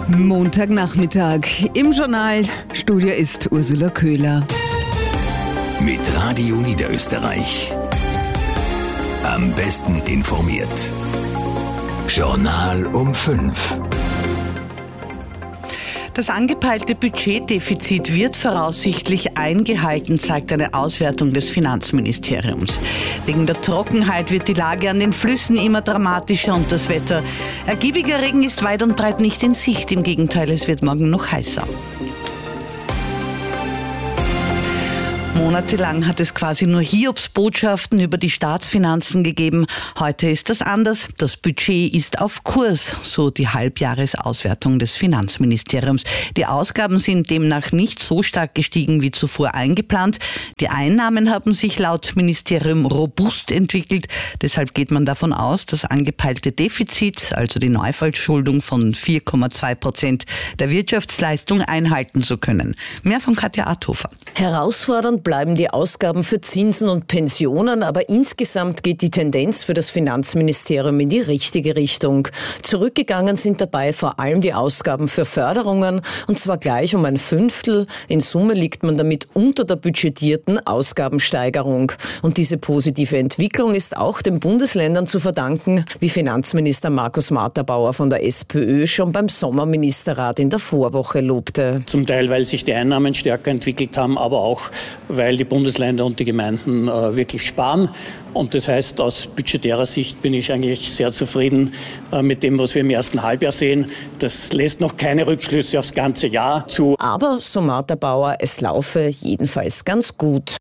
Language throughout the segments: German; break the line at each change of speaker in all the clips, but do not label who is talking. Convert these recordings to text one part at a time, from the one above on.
Montagnachmittag im Journal. Studio ist Ursula Köhler.
Mit Radio Niederösterreich. Am besten informiert. Journal um 5.
Das angepeilte Budgetdefizit wird voraussichtlich eingehalten, zeigt eine Auswertung des Finanzministeriums. Wegen der Trockenheit wird die Lage an den Flüssen immer dramatischer und das Wetter. Ergiebiger Regen ist weit und breit nicht in Sicht. Im Gegenteil, es wird morgen noch heißer. Monatelang hat es quasi nur Hiobsbotschaften über die Staatsfinanzen gegeben. Heute ist das anders. Das Budget ist auf Kurs, so die Halbjahresauswertung des Finanzministeriums. Die Ausgaben sind demnach nicht so stark gestiegen wie zuvor eingeplant. Die Einnahmen haben sich laut Ministerium robust entwickelt. Deshalb geht man davon aus, das angepeilte Defizit, also die Neufallschuldung von 4,2% der Wirtschaftsleistung, einhalten zu können. Mehr von Katja Arthofer.
Herausfordernd bleiben die Ausgaben für Zinsen und Pensionen, aber insgesamt geht die Tendenz für das Finanzministerium in die richtige Richtung. Zurückgegangen sind dabei vor allem die Ausgaben für Förderungen, und zwar gleich um ein Fünftel. In Summe liegt man damit unter der budgetierten Ausgabensteigerung. Und diese positive Entwicklung ist auch den Bundesländern zu verdanken, wie Finanzminister Markus Marterbauer von der SPÖ schon beim Sommerministerrat in der Vorwoche lobte.
Zum Teil, weil sich die Einnahmen stärker entwickelt haben, aber auch, weil die Bundesländer und die Gemeinden wirklich sparen. Und das heißt, aus budgetärer Sicht bin ich eigentlich sehr zufrieden mit dem, was wir im ersten Halbjahr sehen. Das lässt noch keine Rückschlüsse aufs ganze Jahr zu.
Aber, so Marterbauer, es laufe jedenfalls ganz gut.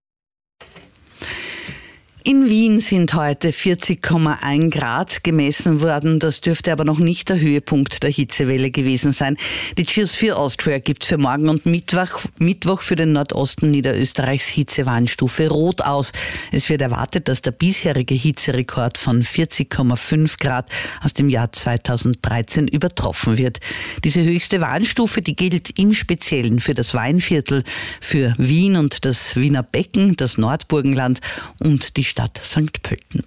In Wien sind heute 40,1 Grad gemessen worden. Das dürfte aber noch nicht der Höhepunkt der Hitzewelle gewesen sein. Die Geosphere Austria gibt für morgen und Mittwoch für den Nordosten Niederösterreichs Hitzewarnstufe Rot aus. Es wird erwartet, dass der bisherige Hitzerekord von 40,5 Grad aus dem Jahr 2013 übertroffen wird. Diese höchste Warnstufe, die gilt im Speziellen für das Weinviertel, für Wien und das Wiener Becken, das Nordburgenland und die Stadt St. Pölten.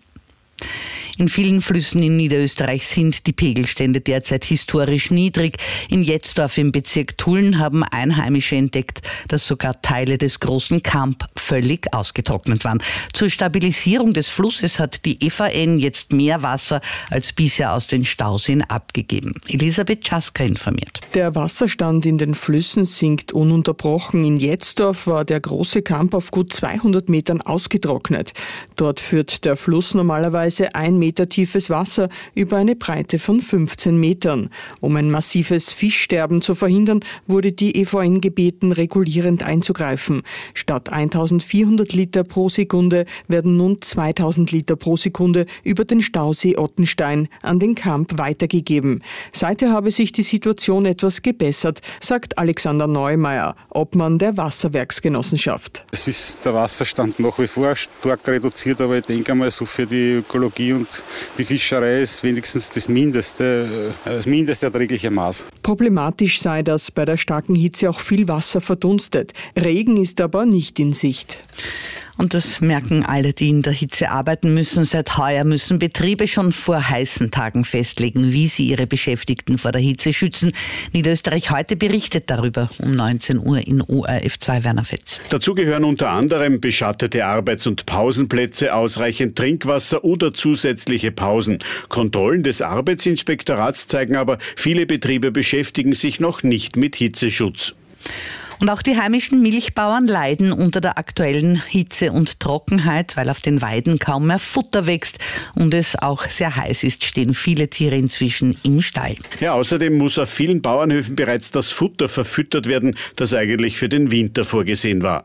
In vielen Flüssen in Niederösterreich sind die Pegelstände derzeit historisch niedrig. In Jetzdorf im Bezirk Tulln haben Einheimische entdeckt, dass sogar Teile des großen Kamp völlig ausgetrocknet waren. Zur Stabilisierung des Flusses hat die EVN jetzt mehr Wasser als bisher aus den Stauseen abgegeben. Elisabeth Czaska informiert.
Der Wasserstand in den Flüssen sinkt ununterbrochen. In Jetzdorf war der große Kamp auf gut 200 Metern ausgetrocknet. Dort führt der Fluss normalerweise 1 Meter tiefes Wasser über eine Breite von 15 Metern. Um ein massives Fischsterben zu verhindern, wurde die EVN gebeten, regulierend einzugreifen. Statt 1400 Liter pro Sekunde werden nun 2000 Liter pro Sekunde über den Stausee Ottenstein an den Kamp weitergegeben. Seither habe sich die Situation etwas gebessert, sagt Alexander Neumeier, Obmann der Wasserwerksgenossenschaft.
Es ist der Wasserstand nach wie vor stark reduziert, aber ich denke einmal, so für die Ökologie und die Fischerei ist wenigstens das mindeste erträgliche Maß.
Problematisch sei, dass bei der starken Hitze auch viel Wasser verdunstet. Regen ist aber nicht in Sicht.
Und das merken alle, die in der Hitze arbeiten müssen. Seit heuer müssen Betriebe schon vor heißen Tagen festlegen, wie sie ihre Beschäftigten vor der Hitze schützen. Niederösterreich heute berichtet darüber um 19 Uhr in ORF2 Werner Fetz.
Dazu gehören unter anderem beschattete Arbeits- und Pausenplätze, ausreichend Trinkwasser oder zusätzliche Pausen. Kontrollen des Arbeitsinspektorats zeigen aber, viele Betriebe beschäftigen sich noch nicht mit Hitzeschutz.
Und auch die heimischen Milchbauern leiden unter der aktuellen Hitze und Trockenheit, weil auf den Weiden kaum mehr Futter wächst und es auch sehr heiß ist, stehen viele Tiere inzwischen im Stall.
Ja, außerdem muss auf vielen Bauernhöfen bereits das Futter verfüttert werden, das eigentlich für den Winter vorgesehen war.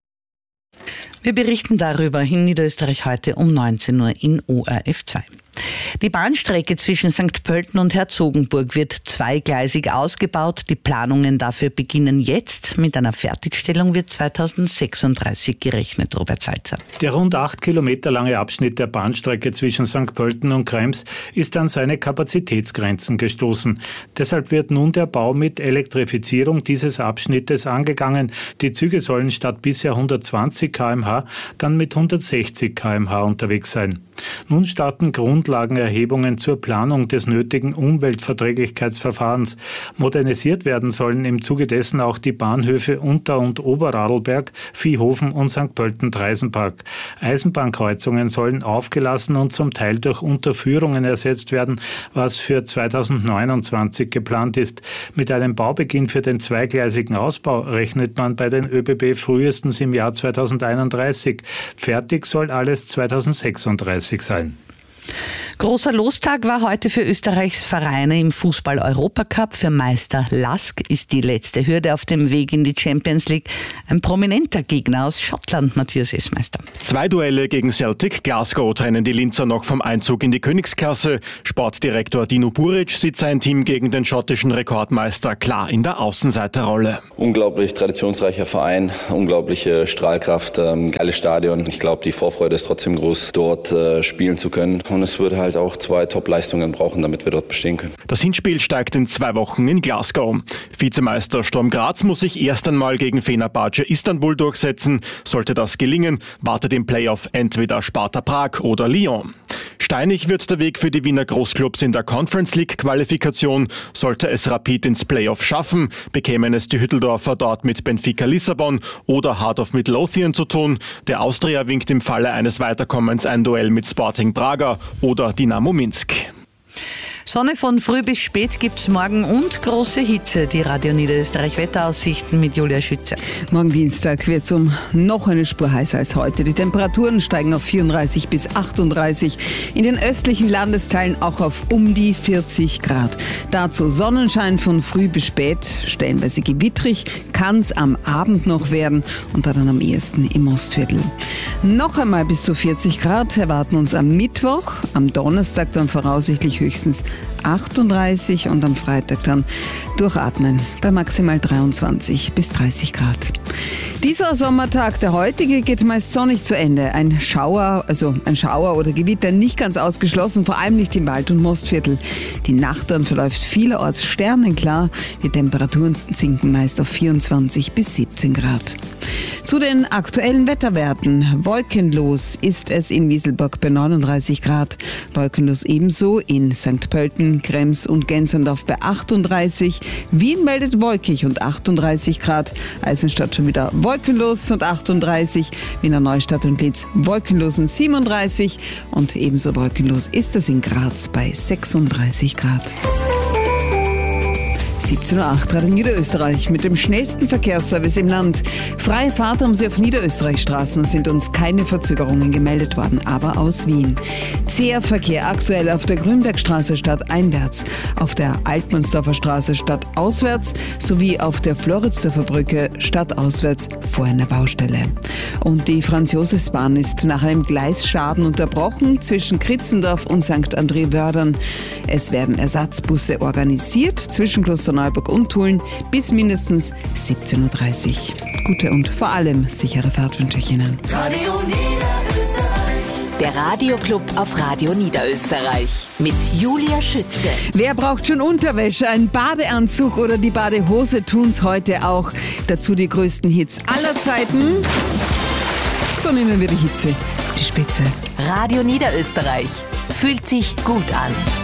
Wir berichten darüber in Niederösterreich heute um 19 Uhr in ORF2. Die Bahnstrecke zwischen St. Pölten und Herzogenburg wird zweigleisig ausgebaut. Die Planungen dafür beginnen jetzt. Mit einer Fertigstellung wird 2036 gerechnet, Robert Salzer.
Der rund 8 Kilometer lange Abschnitt der Bahnstrecke zwischen St. Pölten und Krems ist an seine Kapazitätsgrenzen gestoßen. Deshalb wird nun der Bau mit Elektrifizierung dieses Abschnittes angegangen. Die Züge sollen statt bisher 120 km/h dann mit 160 km/h unterwegs sein. Nun starten Grund- Grundlagenerhebungen zur Planung des nötigen Umweltverträglichkeitsverfahrens. Modernisiert werden sollen im Zuge dessen auch die Bahnhöfe Unter- und Oberradlberg, Viehhofen und St. Pölten-Treisenpark. Eisenbahnkreuzungen sollen aufgelassen und zum Teil durch Unterführungen ersetzt werden, was für 2029 geplant ist. Mit einem Baubeginn für den zweigleisigen Ausbau rechnet man bei den ÖBB frühestens im Jahr 2031. Fertig soll alles 2036 sein.
Großer Lostag war heute für Österreichs Vereine im Fußball-Europacup. Für Meister Lask ist die letzte Hürde auf dem Weg in die Champions League. Ein prominenter Gegner aus Schottland, Matthias Esmeister.
2 Duelle gegen Celtic Glasgow trennen die Linzer noch vom Einzug in die Königsklasse. Sportdirektor Dino Buric sieht sein Team gegen den schottischen Rekordmeister klar in der Außenseiterrolle.
Unglaublich traditionsreicher Verein, unglaubliche Strahlkraft, geiles Stadion. Ich glaube, die Vorfreude ist trotzdem groß, dort spielen zu können. Und es würde halt auch 2 Top-Leistungen brauchen, damit wir dort bestehen können.
Das Hinspiel steigt in 2 Wochen in Glasgow. Vizemeister Sturm Graz muss sich erst einmal gegen Fenerbahce Istanbul durchsetzen. Sollte das gelingen, wartet im Playoff entweder Sparta Prag oder Lyon. Steinig wird der Weg für die Wiener Großclubs in der Conference League Qualifikation. Sollte es Rapid ins Playoff schaffen, bekämen es die Hütteldorfer dort mit Benfica Lissabon oder Heart of Midlothian zu tun. Der Austria winkt im Falle eines Weiterkommens ein Duell mit Sporting Braga oder Dynamo Minsk.
Sonne von früh bis spät gibt's morgen und große Hitze. Die Radio Niederösterreich Wetteraussichten mit Julia Schütze.
Morgen Dienstag wird es noch eine Spur heißer als heute. Die Temperaturen steigen auf 34 bis 38. In den östlichen Landesteilen auch auf um die 40 Grad. Dazu Sonnenschein von früh bis spät, stellenweise gewittrig, kann es am Abend noch werden und dann am ehesten im Ostviertel. Noch einmal bis zu 40 Grad erwarten uns am Mittwoch, am Donnerstag dann voraussichtlich höchstens 38 und am Freitag dann durchatmen bei maximal 23 bis 30 Grad. Dieser Sommertag, der heutige, geht meist sonnig zu Ende. Ein Schauer oder Gewitter nicht ganz ausgeschlossen, vor allem nicht im Wald- und Mostviertel. Die Nacht dann verläuft vielerorts sternenklar. Die Temperaturen sinken meist auf 24 bis 17 Grad. Zu den aktuellen Wetterwerten. Wolkenlos ist es in Wieselburg bei 39 Grad. Wolkenlos ebenso in St. Pölten, Krems und Gensendorf bei 38. Wien meldet wolkig und 38 Grad. Eisenstadt schon wieder wolkenlos und 38. Wiener Neustadt und Linz wolkenlos und 37. Und ebenso wolkenlos ist es in Graz bei 36 Grad. 17.08 Uhr, Radio Niederösterreich mit dem schnellsten Verkehrsservice im Land. Freie Fahrt haben Sie auf Niederösterreichstraßen, sind uns keine Verzögerungen gemeldet worden, aber aus Wien. Zäher Verkehr aktuell auf der Grünbergstraße stadteinwärts, auf der Altmannsdorfer Straße stadtauswärts sowie auf der Floridsdorfer Brücke stadtauswärts vor einer Baustelle. Und die Franz-Josefs-Bahn ist nach einem Gleisschaden unterbrochen zwischen Kritzendorf und St. André-Wördern. Es werden Ersatzbusse organisiert zwischen Klosterneuburg und Tulln bis mindestens 17.30 Uhr. Gute und vor allem sichere Fahrt wünsche ich Ihnen.
Radio Niederösterreich. Der Radioclub auf Radio Niederösterreich mit Julia Schütze.
Wer braucht schon Unterwäsche? Ein Badeanzug oder die Badehose tun's heute auch. Dazu die größten Hits aller Zeiten. So nehmen wir die Hitze auf die Spitze.
Radio Niederösterreich. Fühlt sich gut an.